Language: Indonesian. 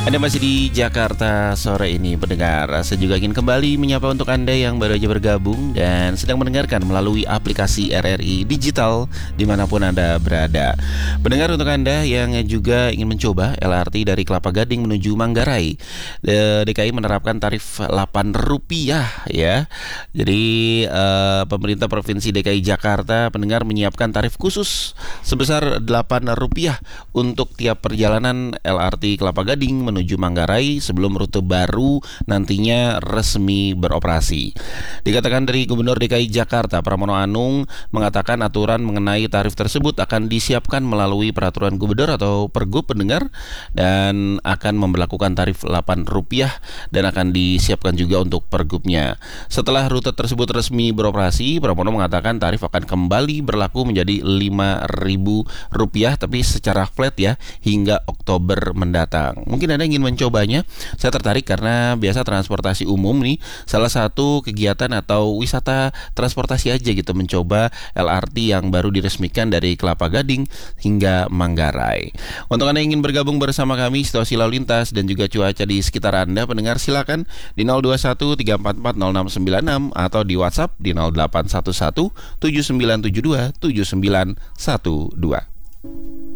Anda masih di Jakarta sore ini, pendengar. Saya juga ingin kembali menyapa untuk Anda yang baru aja bergabung dan sedang mendengarkan melalui aplikasi RRI Digital dimanapun Anda berada. Pendengar, untuk Anda yang juga ingin mencoba LRT dari Kelapa Gading menuju Manggarai, DKI menerapkan tarif Rp8 ya. Jadi pemerintah Provinsi DKI Jakarta, pendengar, menyiapkan tarif khusus sebesar Rp8 untuk tiap perjalanan LRT Kelapa Gading menuju Manggarai sebelum rute baru nantinya resmi beroperasi. Dikatakan dari Gubernur DKI Jakarta Pramono Anung mengatakan aturan mengenai tarif tersebut akan disiapkan melalui peraturan gubernur atau pergub, pendengar, dan akan memberlakukan tarif Rp8 dan akan disiapkan juga untuk pergubnya. Setelah rute tersebut resmi beroperasi, Pramono mengatakan tarif akan kembali berlaku menjadi Rp5.000 tapi secara flat ya hingga Oktober mendatang. Mungkin Anda ingin mencobanya. Saya tertarik karena biasa transportasi umum nih salah satu kegiatan atau wisata transportasi aja gitu, mencoba LRT yang baru diresmikan dari Kelapa Gading hingga Manggarai. Untuk Anda yang ingin bergabung bersama kami situasi lalu lintas dan juga cuaca di sekitar Anda, pendengar, silakan di 021 344 0696 atau di WhatsApp di 0811 7972 7912.